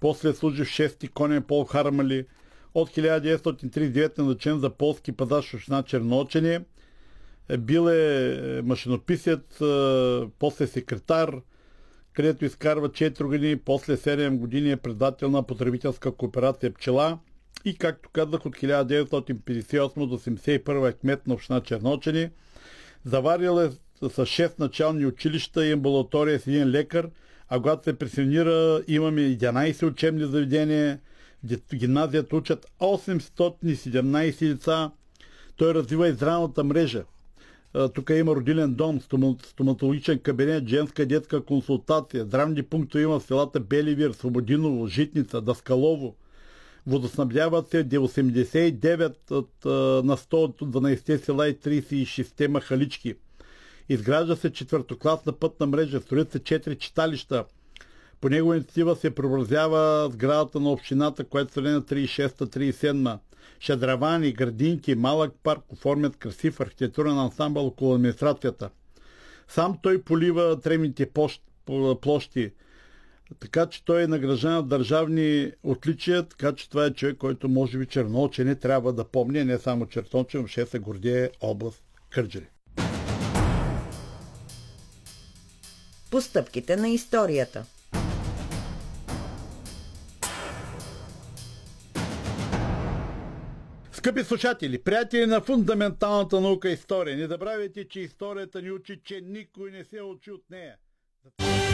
после служи в 6-ти конен полк Хармали. От 1939 назначен за полски пазаш в община Черноочене. Бил е машинописец, после секретар, където изкарва 4 години, после 7 години е председател на потребителска кооперация Пчела и, както казах, от 1958 до 1971 е кмет на община Черноочене. Заварил е с 6 начални училища и амбулатория с един лекар, а когато се пенсионира, имаме 11 учебни заведения. В гимназията учат 817 лица. Той развива и здравната мрежа. Тук има родилен дом, стоматологичен кабинет, женска детска консултация. Здравни пунктове има в селата Беливир, Свободиново, Житница, Даскалово. Водоснабдяват се 99 на 100 от 12 села и 36 махалички. Изгражда се четвъртокласна пътна мрежа, строят се 4 читалища. По негова инициатива се преобразява сградата на общината, която се на 36-37. Шадравани, градинки, малък парк оформят красив архитектурен ансамбъл около администрацията. Сам той полива тревните площи, така че той е награжден от държавни отличия, така че това е човек, който може би Черноочене трябва да помни, не само Черноочене, въобще се гордее област Кърджали. Постъпките на историята. Скъпи слушатели, приятели на фундаменталната наука история, не забравяйте, че историята ни учи, че никой не се учи от нея.